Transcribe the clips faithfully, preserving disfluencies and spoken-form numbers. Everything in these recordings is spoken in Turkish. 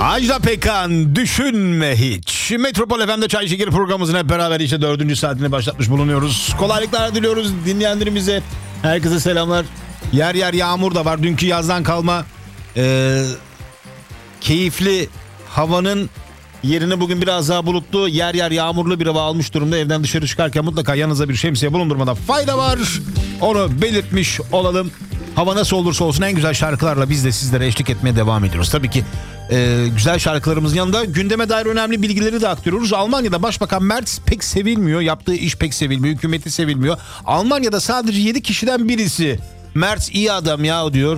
Ajda Pekkan, düşünme hiç. Metropol F M'de Çay Şekeri programımızın hep beraber işte dördüncü saatini başlatmış bulunuyoruz. Kolaylıklar diliyoruz dinleyenlerimize. Herkese selamlar. Yer yer yağmur da var. Dünkü yazdan kalma ee, keyifli havanın yerini bugün biraz daha bulutlu, yer yer yağmurlu bir hava almış durumda. Evden dışarı çıkarken mutlaka yanınıza bir şemsiye bulundurmada fayda var. Onu belirtmiş olalım. Hava nasıl olursa olsun en güzel şarkılarla biz de sizlere eşlik etmeye devam ediyoruz. Tabii ki e, güzel şarkılarımızın yanında gündeme dair önemli bilgileri de aktarıyoruz. Almanya'da Başbakan Merz pek sevilmiyor. Yaptığı iş pek sevilmiyor. Hükümeti sevilmiyor. Almanya'da sadece yedi kişiden birisi Merz iyi adam ya diyor.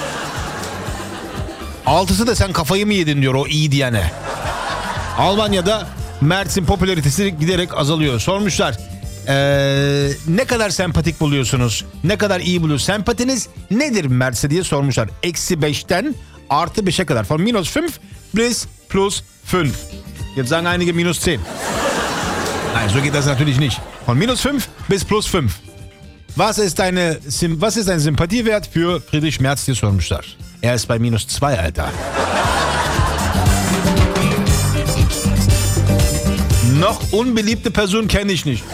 Altısı da sen kafayı mı yedin diyor o iyi diyene. Almanya'da Merz'in popülaritesi giderek azalıyor. Sormuşlar. Ee, ne kadar sempatik buluyorsunuz? Ne kadar iyi buluyorsunuz? Sempatiniz nedir Merz'e diye sormuşlar. Eksi beşten artı beşe kadar. Von minus fünf bis plus fünf. Jetzt sagen einige minus zehn. Nein, so geht das natürlich nicht. Von minus fünf bis plus fünf. Was ist eine, was ist ein Sympathiewert für Friedrich Merz diye sormuşlar. Er ist bei minus zwei, Alter. Noch unbeliebte Person kenne ich nicht.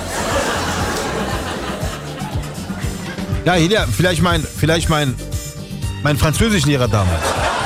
Ja, hier, vielleicht mein, vielleicht mein, mein Französischlehrer damals.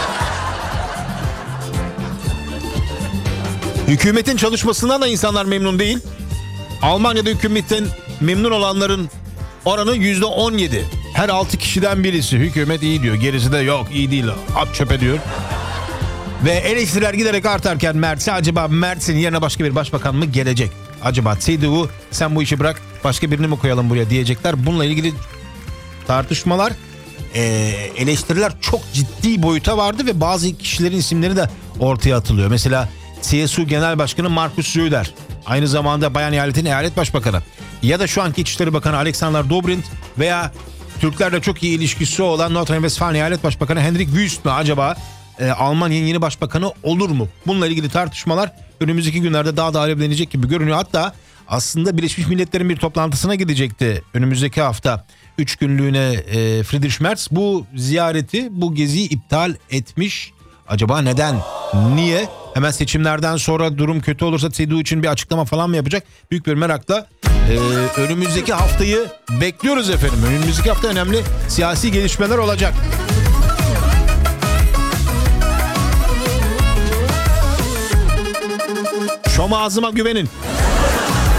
Hükümetin çalışmasından da insanlar memnun değil. Almanya'da hükümetten memnun olanların oranı yüzde on yedi. Her altı kişiden birisi hükümet iyi diyor. Gerisi de yok, iyi değil, at çöpe diyor. Ve eleştiriler giderek artarken Merz'e acaba Merz'in yerine başka bir başbakan mı gelecek? Acaba C D U sen bu işi bırak başka birini mi koyalım buraya diyecekler. Bununla ilgili tartışmalar, e, eleştiriler çok ciddi boyuta vardı ve bazı kişilerin isimleri de ortaya atılıyor. Mesela C S U Genel Başkanı Markus Söder, aynı zamanda Bayern Eyaleti'nin eyalet başbakanı ya da şu anki İçişleri Bakanı Alexander Dobrindt veya Türklerle çok iyi ilişkisi olan Nordrhein-Westfalen Eyalet Başbakanı Hendrik Wüst mü acaba e, Almanya'nın yeni başbakanı olur mu? Bununla ilgili tartışmalar önümüzdeki günlerde daha da alevlenecek gibi görünüyor. Hatta aslında Birleşmiş Milletler'in bir toplantısına gidecekti önümüzdeki hafta. Üç günlüğüne e, Friedrich Merz bu ziyareti, bu geziyi iptal etmiş. Acaba neden? Niye? Hemen seçimlerden sonra durum kötü olursa C D U için bir açıklama falan mı yapacak? Büyük bir merakla e, önümüzdeki haftayı bekliyoruz efendim. Önümüzdeki hafta önemli siyasi gelişmeler olacak. Şom ağzıma güvenin.